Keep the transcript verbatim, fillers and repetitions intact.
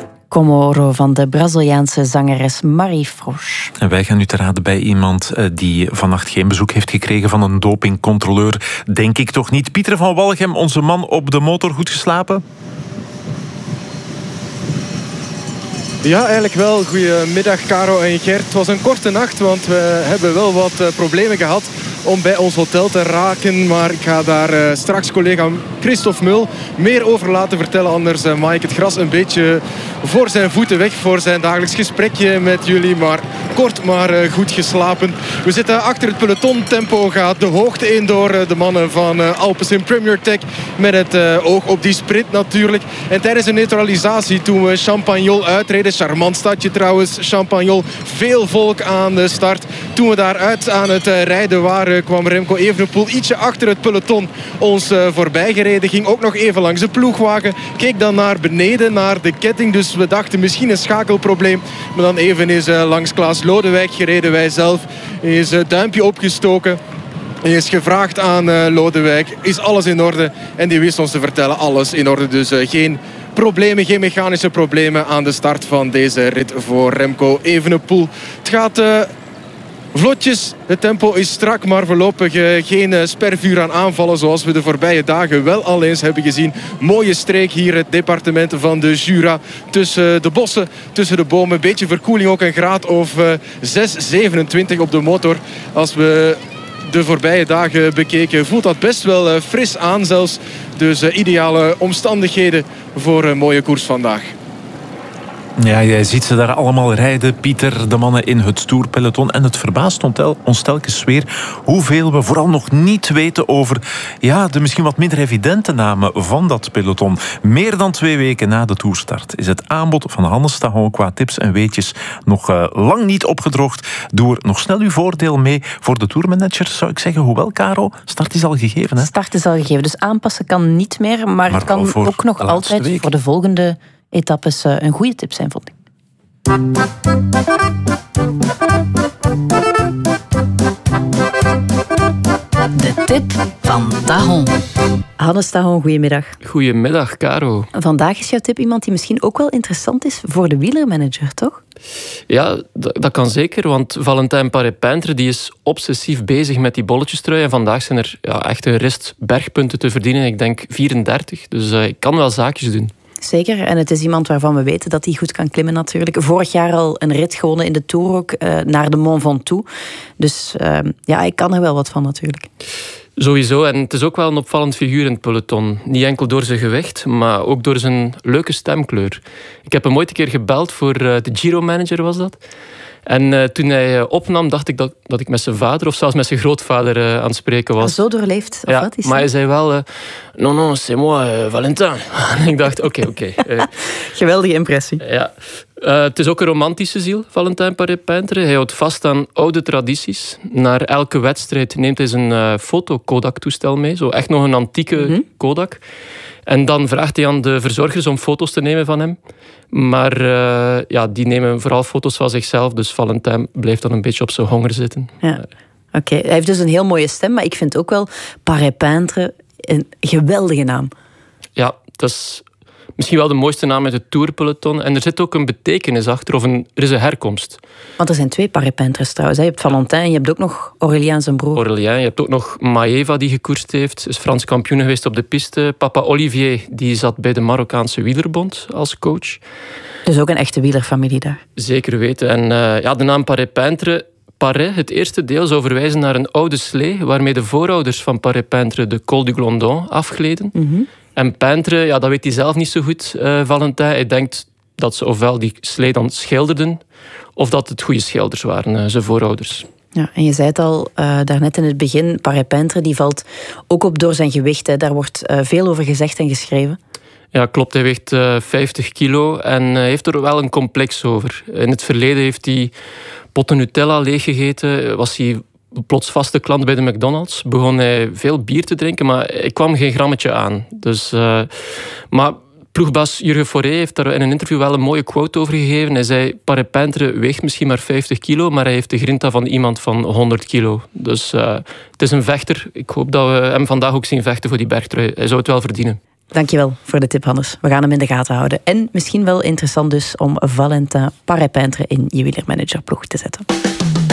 Comoro van de Braziliaanse zangeres Marie Frosch. En wij gaan nu te raden bij iemand die vannacht geen bezoek heeft gekregen van een dopingcontroleur. Denk ik toch niet. Pieter van Walchem, onze man op de motor, goed geslapen? Ja, eigenlijk wel. Goedemiddag, Caro en Gert. Het was een korte nacht, want we hebben wel wat uh, problemen gehad om bij ons hotel te raken. Maar ik ga daar uh, straks collega Christophe Mul meer over laten vertellen. Anders uh, maak ik het gras een beetje voor zijn voeten weg voor zijn dagelijks gesprekje met jullie. Maar kort maar uh, goed geslapen. We zitten achter het peloton. Tempo gaat de hoogte in door uh, de mannen van uh, Alpecin Premier Tech. Met het uh, oog op die sprint natuurlijk. En tijdens de neutralisatie toen we Champagnol uitreden. Charmant stadje trouwens, Champagnol. Veel volk aan de start. Toen we daaruit aan het uh, rijden waren, kwam Remco Evenepoel ietsje achter het peloton ons uh, voorbij gereden. Ging ook nog even langs de ploegwagen. Keek dan naar beneden, naar de ketting. Dus we dachten misschien een schakelprobleem. Maar dan even is uh, langs Klaas Lodewijk gereden. Wij zelf is uh, duimpje opgestoken. Hij is gevraagd aan uh, Lodewijk, is alles in orde? En die wist ons te vertellen, alles in orde. Dus uh, geen problemen, geen mechanische problemen aan de start van deze rit voor Remco Evenepoel. Het gaat uh, vlotjes, het tempo is strak, maar voorlopig uh, geen uh, spervuur aan aanvallen zoals we de voorbije dagen wel al eens hebben gezien. Mooie streek hier, het departement van de Jura. Tussen de bossen, tussen de bomen. Beetje verkoeling, ook een graad of uh, zes komma zevenentwintig op de motor. Als we de voorbije dagen bekeken, voelt dat best wel fris aan zelfs. Dus uh, ideale omstandigheden voor een mooie koers vandaag. Ja, jij ziet ze daar allemaal rijden, Pieter, de mannen in het stoerpeloton. En het verbaast ons telkens weer hoeveel we vooral nog niet weten over ja, de misschien wat minder evidente namen van dat peloton. Meer dan twee weken na de toerstart is het aanbod van Hannes Tahon qua tips en weetjes nog uh, lang niet opgedroogd. Doe er nog snel uw voordeel mee voor de tourmanager, zou ik zeggen. Hoewel, Caro, start is al gegeven. Hè? Start is al gegeven, dus aanpassen kan niet meer. Maar, maar het kan ook nog altijd week. voor de volgende etappes een goede tip zijn, vond ik. De tip van Tahon. Hannes Tahon, goedemiddag. Goedemiddag, Caro. Vandaag is jouw tip iemand die misschien ook wel interessant is voor de wielermanager, toch? Ja, dat, dat kan zeker, want Valentin Paré-Peintre die is obsessief bezig met die bolletjestrui. En vandaag zijn er ja, echt een rest bergpunten te verdienen. Ik denk vierendertig, dus uh, ik kan wel zaakjes doen. Zeker, en het is iemand waarvan we weten dat hij goed kan klimmen natuurlijk. Vorig jaar al een rit gewonnen in de Tour ook, uh, naar de Mont Ventoux. Dus uh, ja, ik kan er wel wat van natuurlijk. Sowieso, en het is ook wel een opvallend figuur in het peloton. Niet enkel door zijn gewicht, maar ook door zijn leuke stemkleur. Ik heb hem ooit een keer gebeld voor uh, de Giro-manager, was dat. En uh, toen hij uh, opnam, dacht ik dat, dat ik met zijn vader of zelfs met zijn grootvader uh, aan het spreken was. Zo doorleefd, of ja, wat is maar hij zei wel, uh, non, non, c'est moi, uh, Valentin. En ik dacht, oké, okay, oké. Okay. Uh, Geweldige impressie. Ja. Uh, het is ook een romantische ziel, Valentin Paré-Peintre. Hij houdt vast aan oude tradities. Naar elke wedstrijd neemt hij zijn uh, foto-Kodak-toestel mee. Zo echt nog een antieke mm-hmm. Kodak. En dan vraagt hij aan de verzorgers om foto's te nemen van hem. Maar uh, ja, die nemen vooral foto's van zichzelf. Dus Valentin blijft dan een beetje op zijn honger zitten. Ja. Oké, okay. Hij heeft dus een heel mooie stem. Maar ik vind ook wel Paré-Peintre een geweldige naam. Ja, dat is misschien wel de mooiste naam uit het tourpeloton. En er zit ook een betekenis achter, of een, er is een herkomst. Want er zijn twee Paré-Peintres trouwens. Je hebt Valentin en je hebt ook nog Aurélien zijn broer. Aurélien, je hebt ook nog Maeva die gekoerst heeft. Is Frans kampioen geweest op de piste. Papa Olivier die zat bij de Marokkaanse Wielerbond als coach. Dus ook een echte wielerfamilie daar. Zeker weten. En uh, ja, de naam Paré-Peintre... Paré, het eerste deel, zou verwijzen naar een oude slee waarmee de voorouders van Paré-Peintre de Col du Glandon afgleden. Mm-hmm. En Peintre, ja, dat weet hij zelf niet zo goed, uh, Valentin. Hij denkt dat ze ofwel die slee dan schilderden, of dat het goede schilders waren, uh, zijn voorouders. Ja, en je zei het al uh, daarnet in het begin, Paré-Peintre die valt ook op door zijn gewicht. Hè. Daar wordt uh, veel over gezegd en geschreven. Ja, klopt. Hij weegt uh, vijftig kilo en uh, heeft er wel een complex over. In het verleden heeft hij potten Nutella leeggegeten, was hij plots vaste klant bij de McDonald's. Begon hij veel bier te drinken, maar hij kwam geen grammetje aan. Dus, uh, maar ploegbaas Jurgen Foré heeft daar in een interview wel een mooie quote over gegeven. Hij zei, Paré-Peintre weegt misschien maar vijftig kilo, maar hij heeft de grinta van iemand van honderd kilo. Dus uh, het is een vechter. Ik hoop dat we hem vandaag ook zien vechten voor die bergtrui. Hij zou het wel verdienen. Dankjewel voor de tip, Hannes. We gaan hem in de gaten houden. En misschien wel interessant dus om Valentin Parepintre in je wielermanagerploeg te zetten.